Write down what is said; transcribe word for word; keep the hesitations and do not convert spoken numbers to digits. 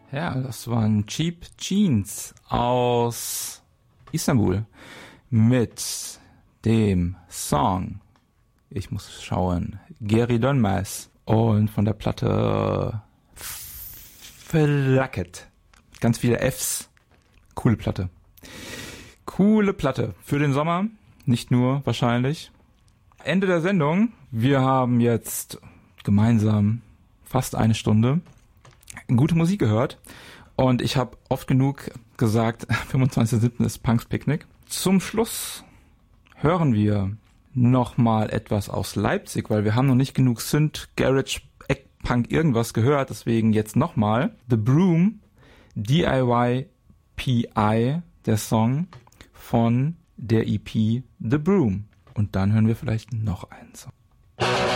Ja, das waren Cheap Jeans aus Istanbul mit dem Song, ich muss schauen, Geri Dönmez und von der Platte Flacket. Ganz viele Fs. Coole Platte. Coole Platte für den Sommer, nicht nur wahrscheinlich. Ende der Sendung. Wir haben jetzt gemeinsam fast eine Stunde gute Musik gehört und ich habe oft genug gesagt, fünfundzwanzigster siebter ist Punks Picknick. Zum Schluss hören wir nochmal etwas aus Leipzig, weil wir haben noch nicht genug Synth, Garage, Eckpunk, irgendwas gehört, deswegen jetzt nochmal The Broom, D I Y P I, der Song von der E P The Broom. Und dann hören wir vielleicht noch einen Song.